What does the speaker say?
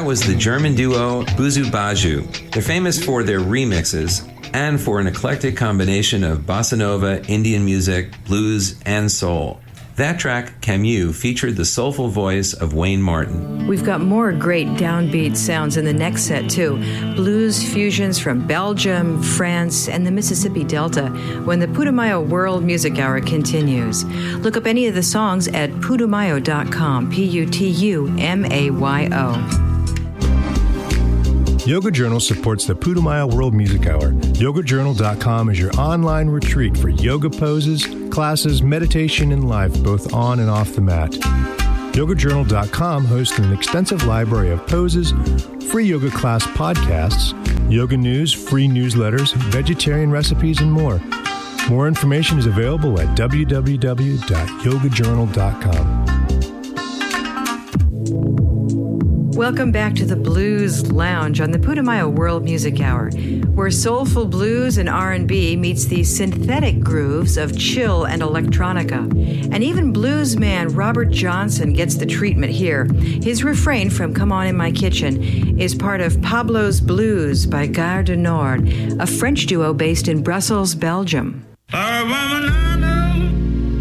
was the German duo Buzu Baju. They're famous for their remixes and for an eclectic combination of bossa nova, Indian music, blues, and soul. That track, Camus, featured the soulful voice of Wayne Martin. We've got more great downbeat sounds in the next set, too. Blues fusions from Belgium, France, and the Mississippi Delta when the Putumayo World Music Hour continues. Look up any of the songs at putumayo.com, Putumayo. Yoga Journal supports the Putumayo World Music Hour. YogaJournal.com is your online retreat for yoga poses, classes, meditation, and life, both on and off the mat. YogaJournal.com hosts an extensive library of poses, free yoga class podcasts, yoga news, free newsletters, vegetarian recipes, and more. More information is available at www.yogajournal.com. Welcome back to the Blues Lounge on the Putumayo World Music Hour, where soulful blues and R&B meets the synthetic grooves of chill and electronica. And even bluesman Robert Johnson gets the treatment here. His refrain from Come On In My Kitchen is part of Pablo's Blues by Gare du Nord, a French duo based in Brussels, Belgium. Our woman